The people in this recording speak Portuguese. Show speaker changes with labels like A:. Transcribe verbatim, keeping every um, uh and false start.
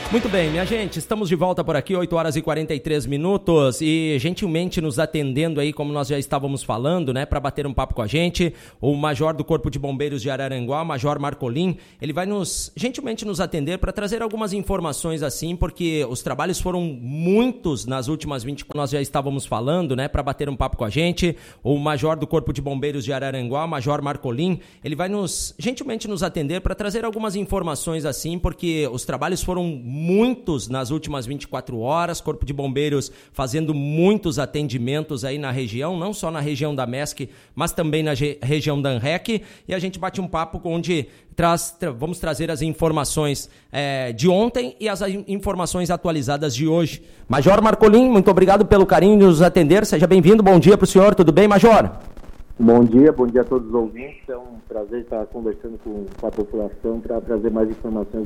A: Muito bem, minha gente, estamos de volta por aqui, oito horas e quarenta e três minutos, e gentilmente nos atendendo aí, como nós já estávamos falando, né, para bater um papo com a gente, o Major do Corpo de Bombeiros de Araranguá, o Major Marcolin, ele vai nos, gentilmente nos atender para trazer algumas informações assim, porque os trabalhos foram muitos nas últimas vinte, nós já estávamos falando, né, para bater um papo com a gente, o Major do Corpo de Bombeiros de Araranguá, o Major Marcolin, ele vai nos, gentilmente nos atender para trazer algumas informações assim, porque os trabalhos foram muitos nas últimas vinte e quatro horas, Corpo de Bombeiros fazendo muitos atendimentos aí na região, não só na região da M E S C, mas também na ge- região da ANREC, e a gente bate um papo onde traz, tra- vamos trazer as informações é, de ontem e as a- informações atualizadas de hoje. Major Marcolin, muito obrigado pelo carinho de nos atender, seja bem-vindo, bom dia para o senhor, tudo bem, Major?
B: Bom dia, bom dia a todos os ouvintes, é um prazer estar conversando com, com a população para trazer mais informações